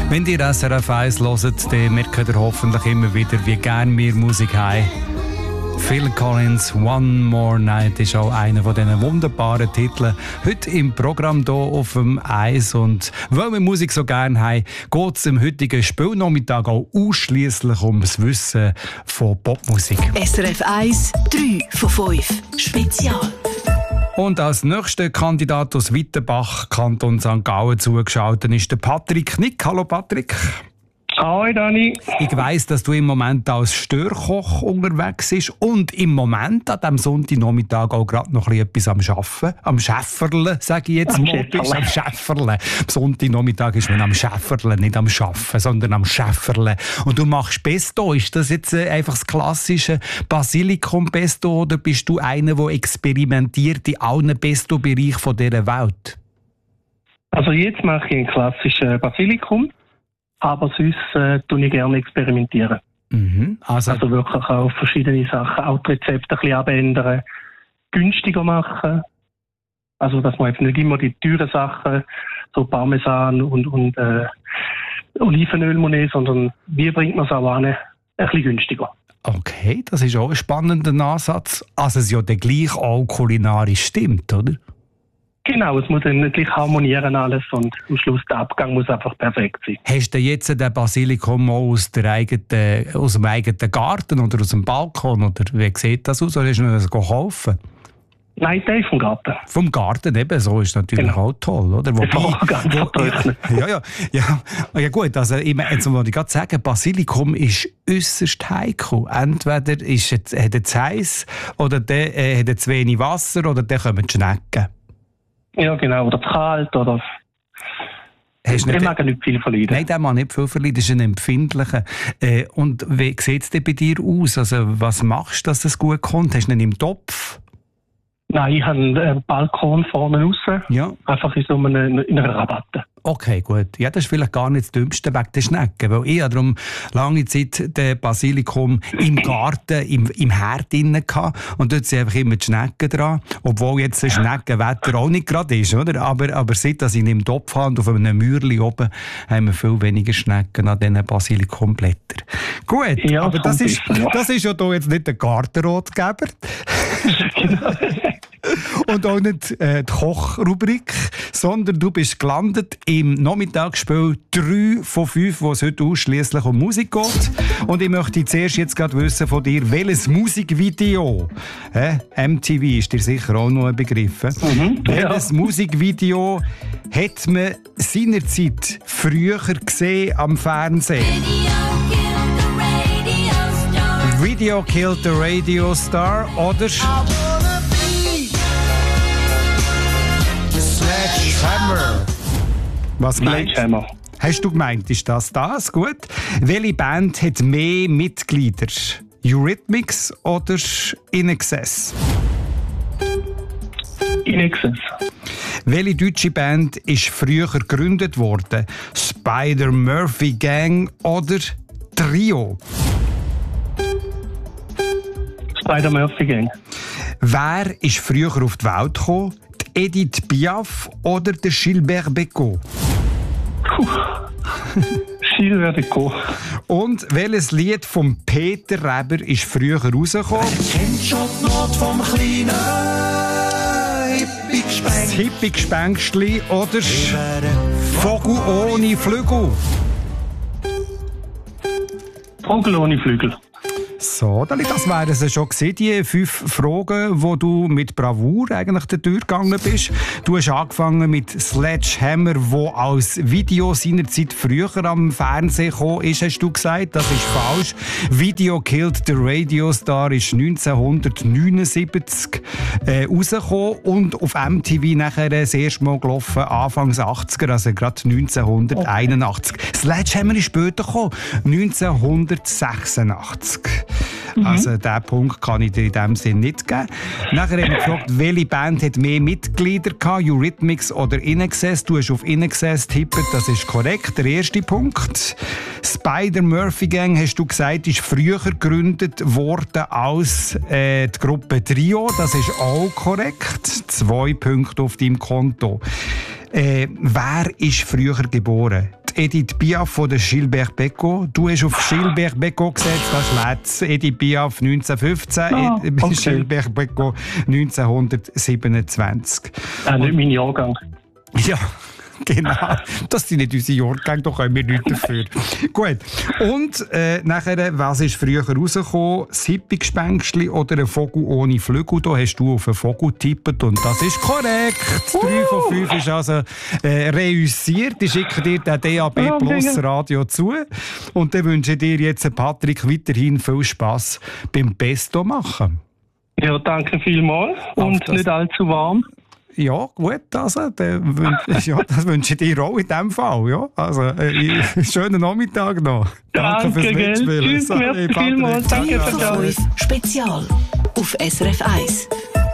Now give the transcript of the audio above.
Wenn ihr SRF 1 hört, dann merkt ihr hoffentlich immer wieder, wie gerne wir Musik haben. Phil Collins, One More Night ist auch einer von diesen wunderbaren Titeln heute im Programm hier auf dem Eis. Und weil wir Musik so gerne haben, geht es im heutigen Spielnachmittag auch ausschliesslich um das Wissen von Popmusik. SRF 1, 3 von 5, Spezial. Und als nächster Kandidat aus Wittenbach, Kanton St. Gallen, zugeschaltet ist der Patrick Nick. Hallo Patrick. Hi Dani. Ich weiss, dass du im Moment als Störkoch unterwegs bist und im Moment an diesem Sonntagnachmittag auch gerade noch etwas am Arbeiten. Am Schäfferle, sage ich jetzt mal. Bist am Schäfferle. Am Sonntagnachmittag ist man am Schäfferle, nicht am Arbeiten, sondern am Schäfferle. Und du machst Pesto. Ist das jetzt einfach das klassische Basilikum-Pesto oder bist du einer, der experimentiert in allen Pesto-Bereichen dieser Welt? Also jetzt mache ich einen klassischen Basilikum. Aber sonst tue ich gerne experimentieren. Mhm. Also wirklich auch verschiedene Sachen, auch die Rezepte ein bisschen abändern, günstiger machen. Also dass man jetzt nicht immer die teuren Sachen, so Parmesan und Olivenöl nehmen, sondern wie bringt man es auch an, ein bisschen günstiger. Okay, das ist auch ein spannender Ansatz. Also es ja dann gleich auch kulinarisch stimmt, oder? Genau, es muss dann gleich harmonieren alles und am Schluss der Abgang muss einfach perfekt sein. Hast du jetzt den Basilikum aus dem eigenen Garten oder aus dem Balkon? Oder wie sieht das aus? Oder hast du das gekauft? Nein, der ist vom Garten. Vom Garten eben, so ist natürlich auch toll, oder? Ja gut, also jetzt wollte ich gerade sagen, Basilikum ist äußerst heikel. Entweder hat er zu heiß oder der hat zu wenig Wasser oder der kommen die Schnecken. Ja, genau. Oder zu kalt, oder... Der mag nicht viel verleiden. Nein, der mag nicht viel verleiden. Das ist ein empfindlicher. Und wie sieht es denn bei dir aus? Also, was machst du, dass es gut kommt? Hast du ihn im Topf? Nein, ich habe einen Balkon vorne raus. Ja. Einfach in einer Rabatte. Okay, gut. Ja, das ist vielleicht gar nicht das Dümmste wegen der Schnecken. Weil ich darum lange Zeit den Basilikum im Garten, im Herd drin hatte. Und dort sind einfach immer die Schnecken dran. Obwohl jetzt das Schneckenwetter auch nicht gerade ist, oder? Aber seit ich ihn im Topf habe und auf einem Mäuerchen oben, haben wir viel weniger Schnecken an diesen Basilikumblättern. Gut, ja, aber das ist ja hier jetzt nicht der Gartenrotgeber. Genau. Und auch nicht die Kochrubrik, sondern du bist gelandet im Nachmittagsspiel 3 von 5, wo es heute ausschliesslich um Musik geht. Und ich möchte zuerst jetzt gerade wissen von dir, welches Musikvideo, MTV ist dir sicher auch noch ein Begriff, welches Musikvideo hat man seinerzeit früher gesehen am Fernsehen? Video Killed the Radio Star oder Sledgehammer. Was meinst du? Hast du gemeint, ist das? Gut. Welche Band hat mehr Mitglieder? Eurythmics oder In Excess? In Excess. Welche deutsche Band ist früher gegründet worden? Spider-Murphy Gang oder Trio? Spider-Murphy Gang. Wer ist früher auf die Welt gekommen? Die Edith Piaf oder der Gilbert Bécaud? Gilbert Bécaud. Und welches Lied von Peter Reber ist früher rausgekommen? Kennst schon die Not vom kleinen Das Hippie-Gespängstli oder Vogel ohne Flügel? Vogel ohne Flügel. So, das wären es schon gewesen, die 5 Fragen, wo du mit Bravour eigentlich durchgegangen bist. Du hast angefangen mit Sledgehammer, wo als Video seinerzeit früher am Fernsehen gekommen ist, hast du gesagt. Das ist falsch. Video Killed the Radio Star ist 1979 rausgekommen und auf MTV nachher das erste Mal gelaufen, Anfangs 80er, also gerade 1981. Okay. Sledgehammer ist später gekommen, 1986. Also diesen Punkt kann ich dir in diesem Sinn nicht geben. Nachher haben wir gefragt, welche Band hat mehr Mitglieder gehabt, Eurythmics oder In Excess. Du hast auf In Excess tippet, das ist korrekt, der erste Punkt. Spider-Murphy Gang, hast du gesagt, ist früher gegründet worden als die Gruppe Trio. Das ist auch korrekt. 2 Punkte auf deinem Konto. Wer ist früher geboren? Edith Piaf von der Gilbert Bécaud. Du hast auf Gilbert Bécaud gesetzt, das ist Letz. Edith Piaf 1915, Gilbert Bécaud 1927. Nicht mein Jahrgang. Ja, genau. Das sind nicht unsere Jahrgänge, da können wir nichts dafür. Gut. Und nachher, was ist früher rausgekommen? Das Hippie-Gespenstli oder ein Vogel ohne Flügel? Da hast du auf einen Vogel getippt und das ist korrekt. 3 von 5 ist also reüssiert. Ich schicke dir den DAB Plus Radio zu. Und dann wünsche ich dir jetzt, Patrick, weiterhin viel Spass beim Pesto machen. Ja, danke vielmals. Und nicht allzu warm. Ja, gut, also, das wünsche ich dir auch in diesem Fall. Ja. Also, schönen Nachmittag noch. Danke fürs Mitspielen. Tschüss, merci vielmals. Danke für das. Spezial auf SRF 1.